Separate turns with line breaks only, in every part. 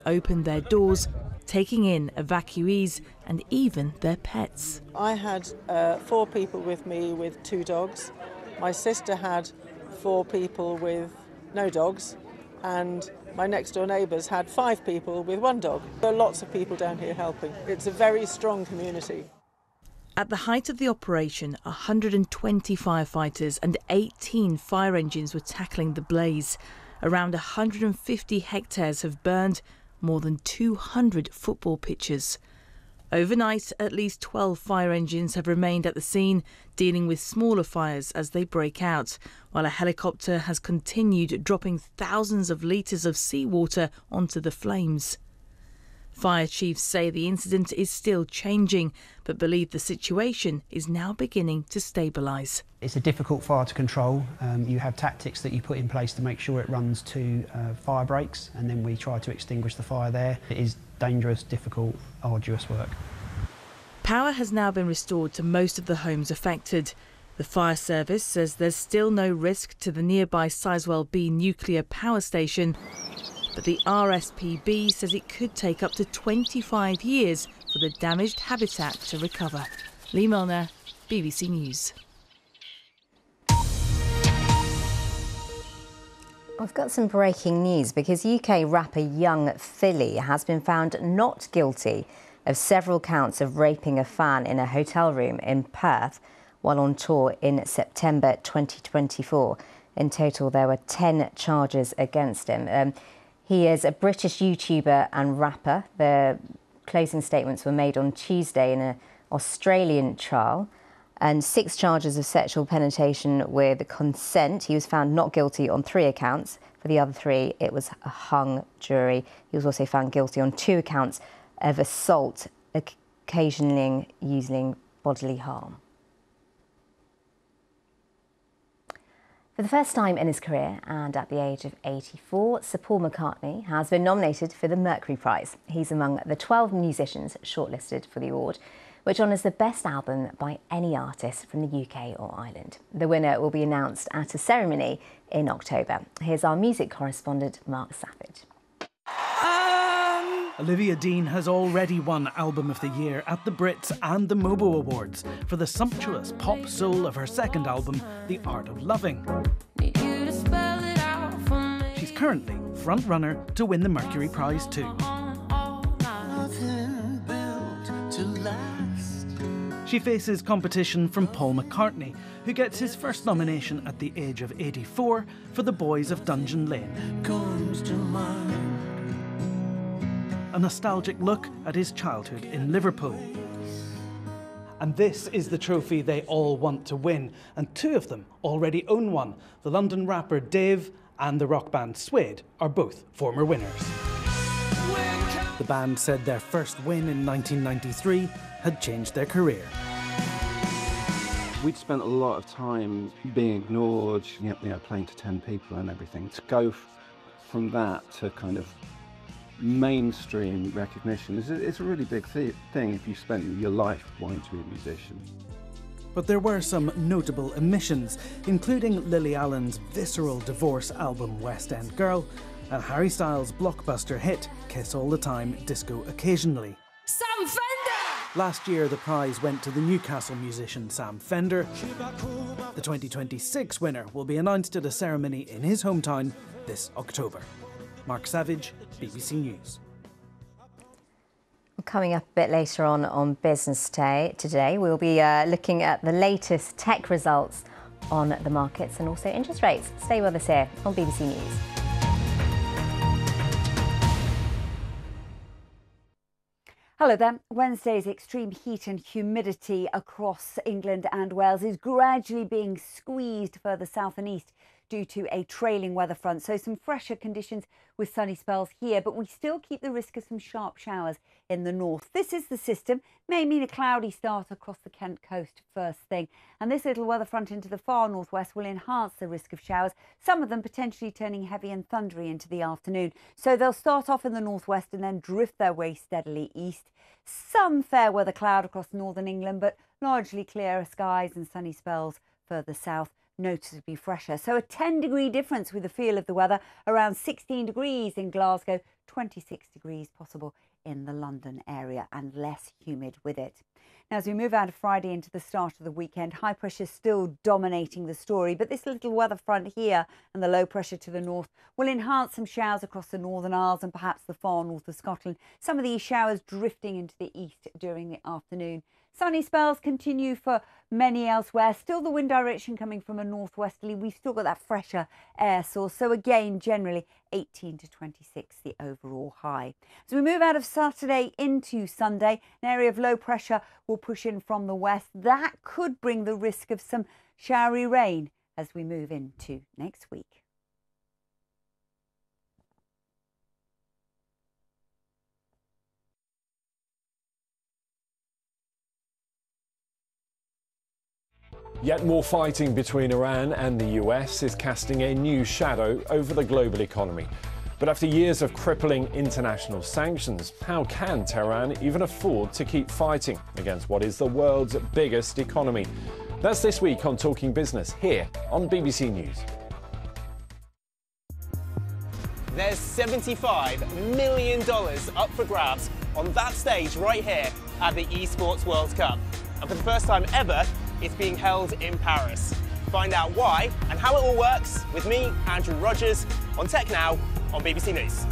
opened their doors, taking in evacuees and even their pets.
I had 4 people with me with 2 dogs. My sister had 4 people with no dogs, and my next door neighbours had 5 people with 1 dog. There are lots of people down here helping. It's a very strong community.
At the height of the operation, 120 firefighters and 18 fire engines were tackling the blaze. Around 150 hectares have burned, more than 200 football pitches. Overnight, at least 12 fire engines have remained at the scene, dealing with smaller fires as they break out, while a helicopter has continued dropping thousands of litres of seawater onto the flames. Fire chiefs say the incident is still changing, but believe the situation is now beginning to stabilise.
It's a difficult fire to control. You have tactics that you put in place to make sure it runs to fire breaks, and then we try to extinguish the fire there. It is dangerous, difficult, arduous work.
Power has now been restored to most of the homes affected. The fire service says there's still no risk to the nearby Sizewell B nuclear power station, but the RSPB says it could take up to 25 years for the damaged habitat to recover. Lee Milner, BBC News.
We've got some breaking news because UK rapper Young Philly has been found not guilty of several counts of raping a fan in a hotel room in Perth while on tour in September 2024. In total, there were 10 charges against him. He is a British YouTuber and rapper. The closing statements were made on Tuesday in an Australian trial, and 6 charges of sexual penetration with consent. He was found not guilty on 3 accounts. For the other 3, it was a hung jury. He was also found guilty on 2 accounts of assault, occasionally using bodily harm. For the first time in his career and at the age of 84, Sir Paul McCartney has been nominated for the Mercury Prize. He's among the 12 musicians shortlisted for the award, which honours the best album by any artist from the UK or Ireland. The winner will be announced at a ceremony in October. Here's our music correspondent, Mark Savage.
Olivia Dean has already won Album of the Year at the Brits and the Mobo Awards for the sumptuous pop soul of her second album, The Art of Loving. She's currently front-runner to win the Mercury Prize too. She faces competition from Paul McCartney, who gets his first nomination at the age of 84 for The Boys of Dungeon Lane. A nostalgic look at his childhood in Liverpool. And this is the trophy they all want to win, and 2 of them already own one. The London rapper Dave and the rock band Suede are both former winners. The band said their first win in 1993 had changed their career.
We'd spent a lot of time being ignored, playing to 10 people and everything. To go from that to kind of mainstream recognition it's a really big thing if you spent your life wanting to be a musician.
But there were some notable omissions, including Lily Allen's visceral divorce album West End Girl and Harry Styles' blockbuster hit Kiss All the Time, Disco Occasionally.
Sam Fender!
Last year the prize went to the Newcastle musician Sam Fender. The 2026 winner will be announced at a ceremony in his hometown this October. Mark Savage, BBC News.
Coming up a bit later on Business Day today, we'll be looking at the latest tech results on the markets and also interest rates. Stay with us here on BBC News.
Hello there. Wednesday's extreme heat and humidity across England and Wales is gradually being squeezed further south and east due to a trailing weather front. So some fresher conditions with sunny spells here, but we still keep the risk of some sharp showers in the north. This is the system. May mean a cloudy start across the Kent coast first thing. And this little weather front into the far northwest will enhance the risk of showers, some of them potentially turning heavy and thundery into the afternoon. So they'll start off in the northwest and then drift their way steadily east. Some fair weather cloud across northern England, but largely clearer skies and sunny spells further south, noticeably fresher. So a 10-degree difference with the feel of the weather, around 16 degrees in Glasgow, 26 degrees possible in the London area and less humid with it. Now, as we move out of Friday into the start of the weekend, high pressure still dominating the story, but this little weather front here and the low pressure to the north will enhance some showers across the Northern Isles and perhaps the far north of Scotland. Some of these showers drifting into the east during the afternoon. Sunny spells continue for many elsewhere. Still the wind direction coming from a northwesterly. We've still got that fresher air source. So again, generally 18 to 26, the overall high. As we move out of Saturday into Sunday, an area of low pressure will push in from the west. That could bring the risk of some showery rain as we move into next week.
Yet more fighting between Iran and the US is casting a new shadow over the global economy. But after years of crippling international sanctions, how can Tehran even afford to keep fighting against what is the world's biggest economy? That's this week on Talking Business here on BBC News.
There's $75 million up for grabs on that stage right here at the Esports World Cup. And for the first time ever, it's being held in Paris. Find out why and how it all works with me, Andrew Rogers, on Tech Now on BBC News.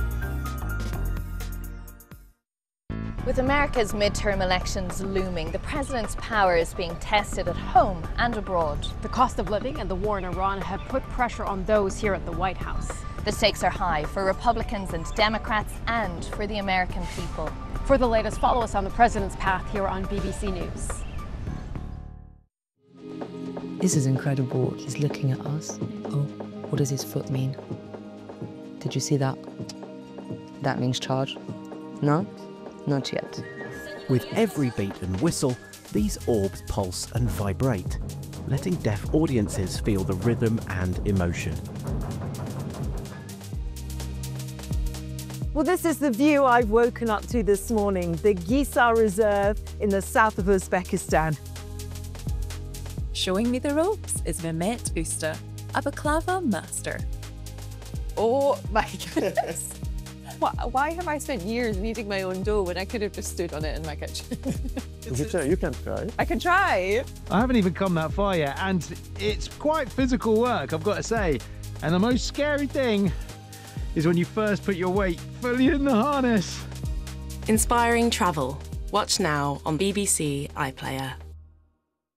With America's midterm elections looming, the president's power is being tested at home and abroad.
The cost of living and the war in Iran have put pressure on those here at the White House.
The stakes are high for Republicans and Democrats and for the American people.
For the latest, follow us on the president's path here on BBC News.
This is incredible. He's looking at us. Oh, what does his foot mean? Did you see that? That means charge. No? Not yet.
With every beat and whistle, these orbs pulse and vibrate, letting deaf audiences feel the rhythm and emotion.
Well, this is the view I've woken up to this morning, the Gisar Reserve in the south of Uzbekistan.
Showing me the ropes is Mehmet Usta, a baklava master.
Oh my goodness. Why have I spent years kneading my own dough when I could have just stood on it in my kitchen?
You can try.
I can try.
I haven't even come that far yet, and it's quite physical work, I've got to say. And the most scary thing is when you first put your weight fully in the harness.
Inspiring travel. Watch now on BBC iPlayer.